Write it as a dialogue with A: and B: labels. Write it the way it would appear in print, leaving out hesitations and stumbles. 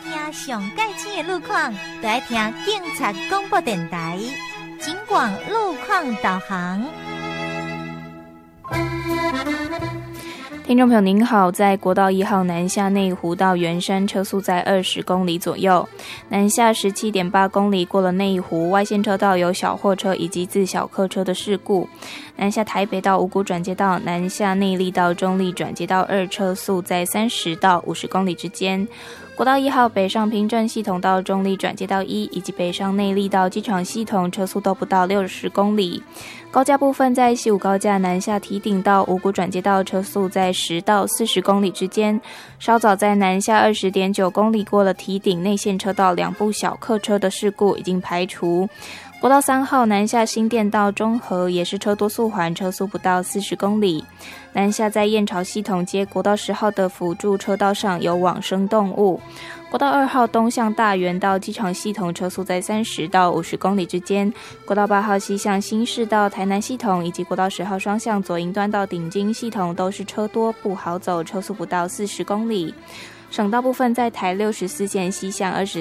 A: 听上盖醒的路况，就要听警察广播电台警广路况导航。
B: 听众朋友您好，在国道1号南下内湖到圆山车速在20公里左右，南下17.8公里过了内湖，外线车道有小货车以及自小客车的事故。南下台北到五股转接道，南下内壢到中壢转接道2车速在30到50公里之间。国道1号北上平镇系统到中壢转接道1，以及北上内壢到机场系统车速都不到60公里。高架部分在西武高架南下堤顶到五股转接道车速在10到40公里之间。稍早在南下20.9公里过了堤顶内线车道2部小客车的事故已经排除。国道3号南下新店到中和也是车多速缓，车速不到40公里。南下在燕巢系统街国道10号的辅助车道上有往生动物。国道2号东向大园到机场系统车速在30到50公里之间。国道8号西向新市到台南系统以及国道10号双向左营端到顶金系统都是车多不好走，车速不到40公里。省道部分在台64线西向